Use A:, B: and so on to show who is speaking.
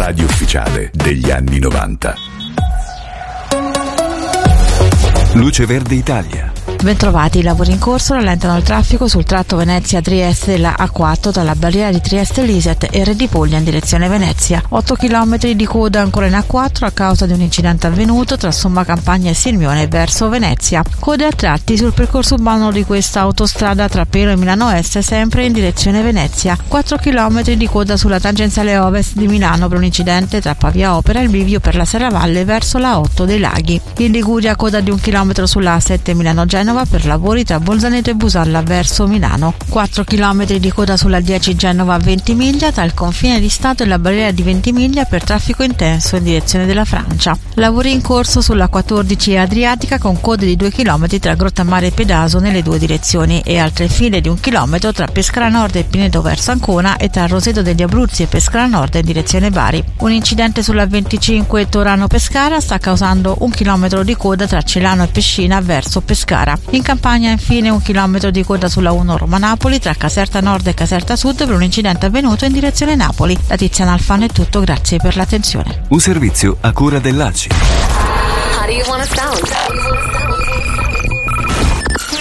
A: radio ufficiale degli anni 90. Luce Verde Italia.
B: Bentrovati, i lavori in corso rallentano il traffico sul tratto Venezia-Trieste della A4 dalla barriera di Trieste-Liset e Redipuglia in direzione Venezia. 8 km di coda ancora in A4 a causa di un incidente avvenuto tra Somma Campagna e Sirmione verso Venezia. Code a tratti sul percorso urbano di questa autostrada tra Pelo e Milano Est sempre in direzione Venezia. 4 km di coda sulla tangenziale ovest di Milano per un incidente tra Pavia Opera e il bivio per la Serravalle verso la 8 dei Laghi. In Liguria coda di 1 chilometro sulla A7 Milano-Genova per lavori tra Bolzaneto e Busalla verso Milano. 4 km di coda sulla 10 Genova-Ventimiglia tra il confine di Stato e la barriera di Ventimiglia per traffico intenso in direzione della Francia. Lavori in corso sulla 14 Adriatica con code di 2 km tra Grottammare e Pedaso nelle due direzioni e altre file di 1 chilometro tra Pescara Nord e Pineto verso Ancona e tra Roseto degli Abruzzi e Pescara Nord in direzione Bari. Un incidente sulla 25 Torano-Pescara sta causando 1 chilometro di coda tra Celano e Pescina verso Pescara. In Campania infine 1 chilometro di coda sulla 1 Roma-Napoli tra Caserta Nord e Caserta Sud per un incidente avvenuto in direzione Napoli. Da Tiziana Alfano è tutto, grazie per l'attenzione.
A: Un servizio a cura dell'ACI.
C: How do you want to sound?